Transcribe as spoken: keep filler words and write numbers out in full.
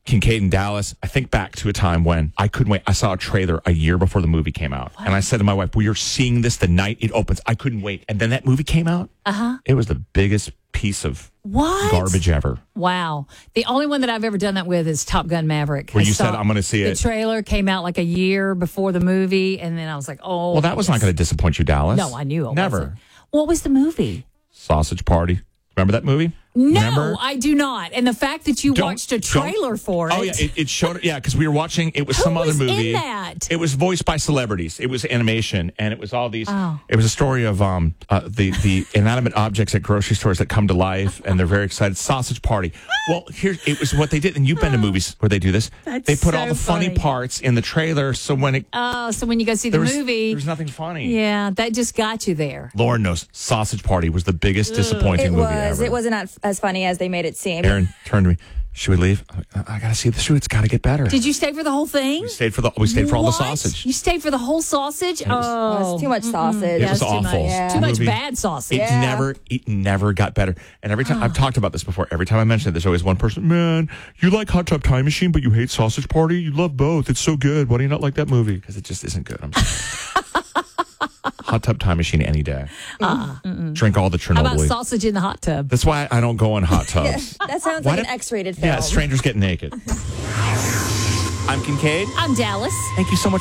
Kincaid and Dallas. I think back to a time when I couldn't wait. I saw a trailer a year before the movie came out. What? And I said to my wife, we are seeing this the night it opens. I couldn't wait. And then that movie came out. Uh-huh. It was the biggest piece of what? garbage ever. Wow. The only one that I've ever done that with is Top Gun Maverick. Where I you saw said, I'm going to see the it. The trailer came out like a year before the movie, and then I was like, oh. Well, that was yes. not going to disappoint you, Dallas. No, I knew it Never. wasn't. What was the movie? Sausage Party. Remember that movie? No, Remember? I do not. And the fact that you Don't- watched a trailer don't- for it. Oh, yeah. It, it showed, yeah, because we were watching, it was Who some was other movie. in that? It was voiced by celebrities. It was animation, and it was all these, Oh. it was a story of um uh, the, the inanimate objects at grocery stores that come to life, and they're very excited. Sausage Party. Well, here, it was what they did, and you've been to movies where they do this. That's they put so all the funny, funny. parts in the trailer, so when it, Oh, so when you go see the there was, movie. there was nothing funny. Yeah, that just got you there. Lauren knows Sausage Party was the biggest disappointing It movie was. ever. It wasn't as- as funny as they made it seem. Aaron turned to me. Should we leave? I, I got to see the show. It's got to get better. Did you stay for the whole thing? We stayed for the. We stayed for all the What? sausage. You stayed for the whole sausage? was- oh, It was too much sausage. It Yeah, was it's too awful. much. Yeah. Too much Movie. bad sausage. It Yeah. never, it never got better. And every time I've talked about this before, every time I mention it, there's always one person. Man, you like Hot Tub Time Machine, but you hate Sausage Party. You love both. It's so good. Why do you not like that movie? Because it just isn't good. I'm sorry. Hot Tub Time Machine any day. Uh, Drink all the How about Chernobyl. sausage in the hot tub? That's why I don't go in hot tubs. That sounds Why like did- an X-rated film. Yeah, strangers get naked. I'm Kincaid. I'm Dallas. Thank you so much